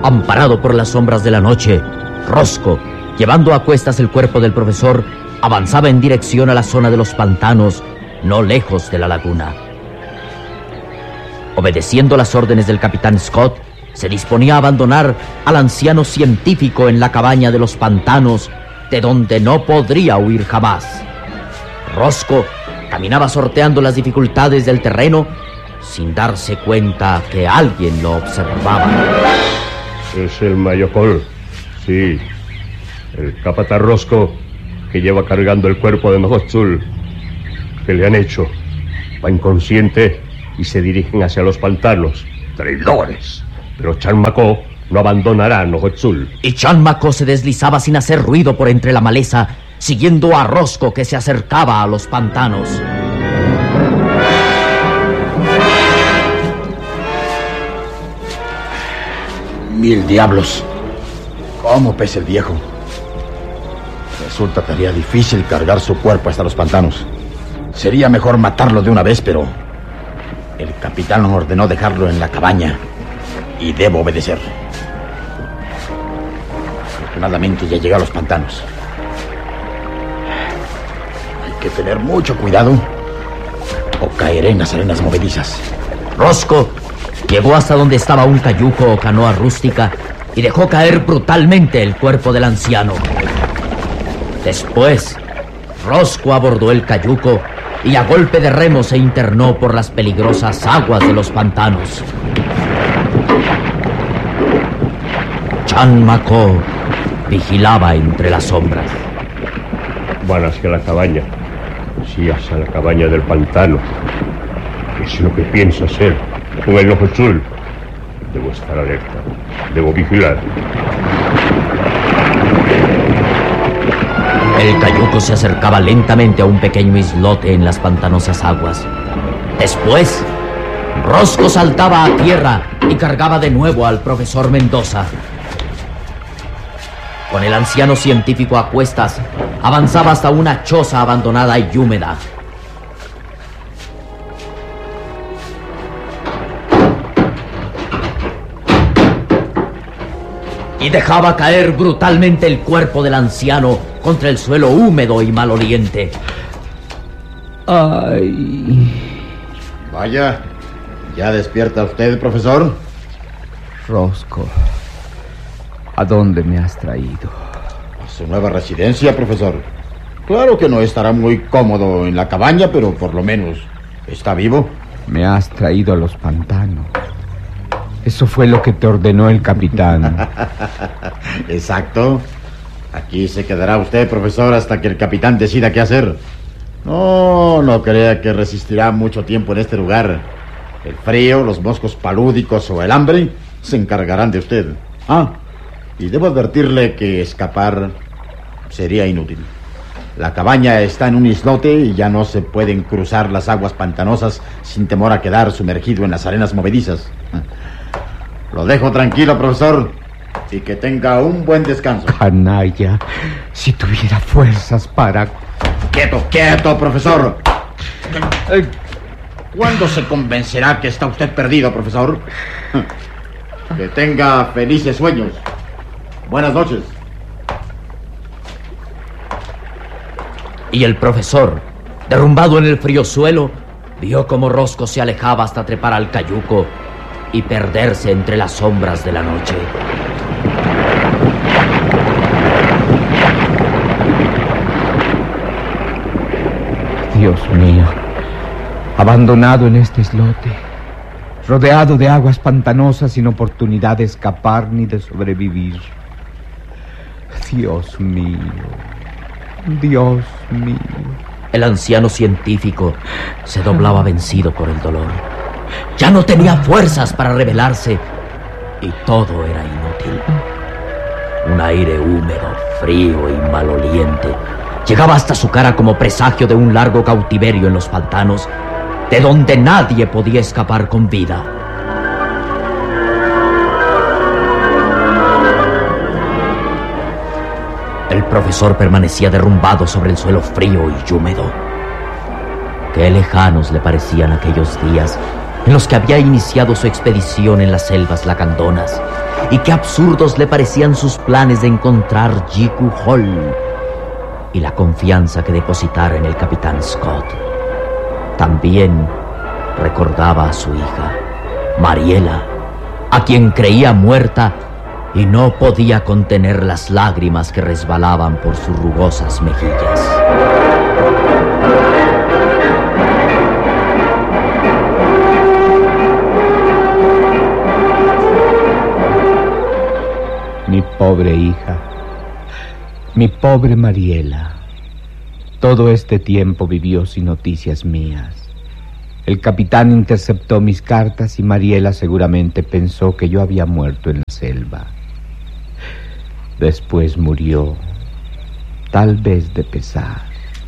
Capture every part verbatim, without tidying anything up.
Amparado por las sombras de la noche, Rosco, llevando a cuestas el cuerpo del profesor, avanzaba en dirección a la zona de los pantanos, no lejos de la laguna. Obedeciendo las órdenes del capitán Scott, se disponía a abandonar al anciano científico en la cabaña de los pantanos, de donde no podría huir jamás. Rosco caminaba sorteando las dificultades del terreno sin darse cuenta que alguien lo observaba. Es el Mayocol, sí, el capataz Rosco, que lleva cargando el cuerpo de Mojotzul. ¿Qué le han hecho? Va inconsciente y se dirigen hacia los pantanos. ¡Traidores! Pero Chanmacó no abandonará a Mojotzul. Y Chanmacó se deslizaba sin hacer ruido por entre la maleza, siguiendo a Rosco, que se acercaba a los pantanos. Mil diablos. ¿Cómo pesa el viejo? Resulta tarea difícil cargar su cuerpo hasta los pantanos. Sería mejor matarlo de una vez, pero el capitán ordenó dejarlo en la cabaña y debo obedecer. Afortunadamente ya llegué a los pantanos. Hay que tener mucho cuidado o caeré en las arenas movedizas. Rosco llegó hasta donde estaba un cayuco o canoa rústica y dejó caer brutalmente el cuerpo del anciano. Después, Rosco abordó el cayuco y a golpe de remo se internó por las peligrosas aguas de los pantanos. Chanmacó vigilaba entre las sombras. Van hacia la cabaña. Sí, hacia la cabaña del pantano. ¿Qué es lo que piensa hacer con el Mojotzul? Debo estar alerta. Debo vigilar. El cayuco se acercaba lentamente a un pequeño islote en las pantanosas aguas. Después, Rosco saltaba a tierra y cargaba de nuevo al profesor Mendoza. Con el anciano científico a cuestas, avanzaba hasta una choza abandonada y húmeda. Y dejaba caer brutalmente el cuerpo del anciano contra el suelo húmedo y maloliente. Ay. Vaya, ¿ya despierta usted, profesor? Rosco, ¿a dónde me has traído? A su nueva residencia, profesor. Claro que no estará muy cómodo en la cabaña, pero por lo menos está vivo. Me has traído a los pantanos. Eso fue lo que te ordenó el capitán. Exacto. Aquí se quedará usted, profesor, hasta que el capitán decida qué hacer. No, no crea que resistirá mucho tiempo en este lugar. El frío, los moscos palúdicos o el hambre se encargarán de usted. Ah, y debo advertirle que escapar sería inútil. La cabaña está en un islote y ya no se pueden cruzar las aguas pantanosas sin temor a quedar sumergido en las arenas movedizas. Lo dejo tranquilo, profesor, y que tenga un buen descanso. Canalla, si tuviera fuerzas para... ¡Quieto, quieto, profesor! ¿Cuándo se convencerá que está usted perdido, profesor? Que tenga felices sueños. Buenas noches. Y el profesor, derrumbado en el frío suelo, vio cómo Rosco se alejaba hasta trepar al cayuco y perderse entre las sombras de la noche. Dios mío, abandonado en este islote, rodeado de aguas pantanosas sin oportunidad de escapar ni de sobrevivir. Dios mío, Dios mío. El anciano científico se doblaba vencido por el dolor. Ya no tenía fuerzas para rebelarse y todo era inútil. Un aire húmedo, frío y maloliente llegaba hasta su cara como presagio de un largo cautiverio en los pantanos, de donde nadie podía escapar con vida. El profesor permanecía derrumbado sobre el suelo frío y húmedo. Qué lejanos le parecían aquellos días en los que había iniciado su expedición en las selvas lacandonas. y qué absurdos le parecían sus planes de encontrar Jiku Hall y la confianza que depositara en el capitán Scott. También recordaba a su hija, Mariela, a quien creía muerta y no podía contener las lágrimas que resbalaban por sus rugosas mejillas. Mi pobre hija, mi pobre Mariela, todo este tiempo vivió sin noticias mías. El capitán interceptó mis cartas y Mariela seguramente pensó que yo había muerto en la selva. Después murió, tal vez de pesar.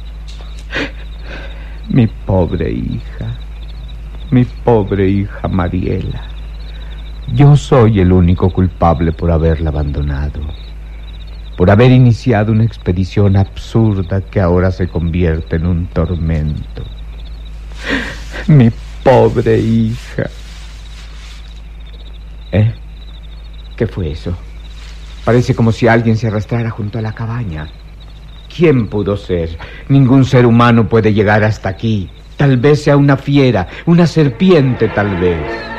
Mi pobre hija, mi pobre hija Mariela. Yo soy el único culpable por haberla abandonado, por haber iniciado una expedición absurda que ahora se convierte en un tormento. Mi pobre hija. ¿Eh? ¿Qué fue eso? Parece como si alguien se arrastrara junto a la cabaña. ¿Quién pudo ser? Ningún ser humano puede llegar hasta aquí. Tal vez sea una fiera, una serpiente, tal vez.